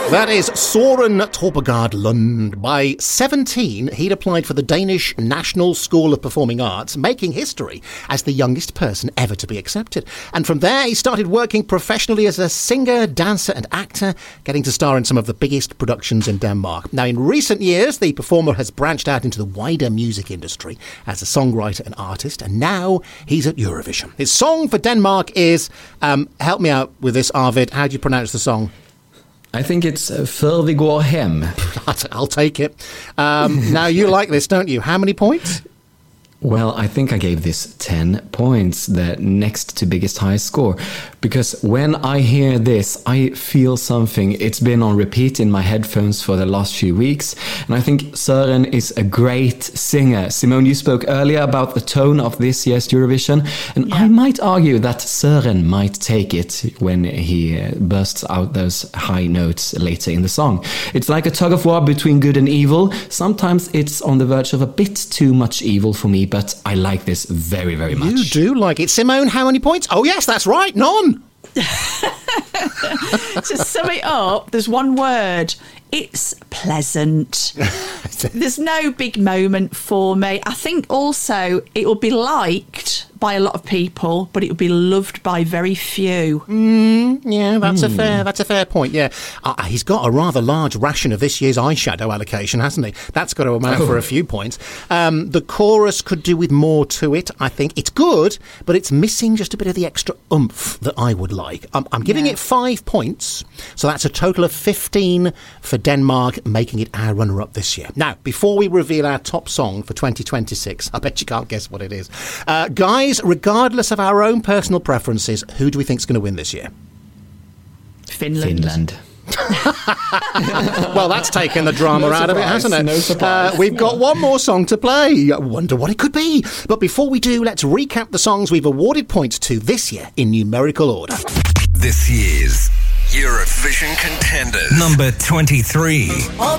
That is Søren Torpegaard Lund. By 17, he'd applied for the Danish National School of Performing Arts, making history as the youngest person ever to be accepted. And from there, he started working professionally as a singer, dancer and actor, getting to star in some of the biggest productions in Denmark. Now, in recent years, the performer has branched out into the wider music industry as a songwriter and artist, and now he's at Eurovision. His song for Denmark is, help me out with this, Arvid, how do you pronounce the song? I think it's Før vi går hjem. I'll take it. Now, you like this, don't you? How many points? Well, I think I gave this 10 points, the next to biggest high score. Because when I hear this, I feel something. It's been on repeat in my headphones for the last few weeks. And I think Søren is a great singer. Simone, you spoke earlier about the tone of this year's Eurovision. And I might argue that Søren might take it when he bursts out those high notes later in the song. It's like a tug of war between good and evil. Sometimes it's on the verge of a bit too much evil for me, but I like this very, very much. You do like it. Simone, how many points? Oh, yes, that's right. None. To sum it up, there's one word. It's pleasant. There's no big moment for me. I think also it will be liked by a lot of people, but it will be loved by very few. Yeah, that's a fair point. Yeah, he's got a rather large ration of this year's eyeshadow allocation, hasn't he? That's got to amount for a few points. The chorus could do with more to it. I think it's good, but it's missing just a bit of the extra oomph that I would like. I'm giving it 5 points, so that's a total of 15 for Denmark, making it our runner-up this year. Now, before we reveal our top song for 2026, I bet you can't guess what it is. Guys, regardless of our own personal preferences, who do we think is going to win this year? Finland. Well, that's taken the drama out of it, hasn't it? No surprise. We've got one more song to play. I wonder what it could be. But before we do, let's recap the songs we've awarded points to this year in numerical order. This year's Eurovision contenders. Number 23.